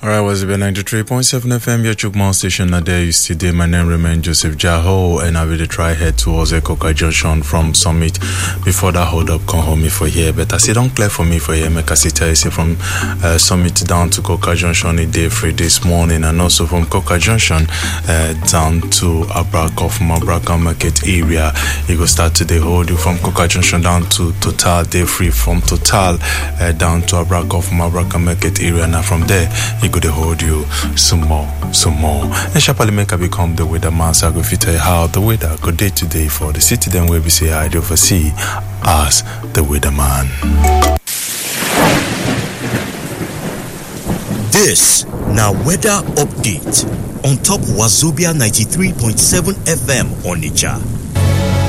Alright, was it 93.7 FM, your Chukman station? Now there you still there. My name remains Joseph Jaho, and I will try head towards Ekoka Junction from Summit. Before that hold up, come home me for here. But I say don't clear for me for here. Make I tell you, say from Summit down to Koka Junction a day free this morning, and also from Koka Junction down to Abraka from Abraka Market area. You go start today hold you from Koka Junction down to Total day free, from Total down to Abraka from Abraka Market area. Now from there you go to hold you some more. And sharply make I become the weatherman, so I go fit tell you how the weather go day to day for the city. Then we say I do oversee as the weatherman. This now weather update on top Wazobia 93.7 FM Onitsha.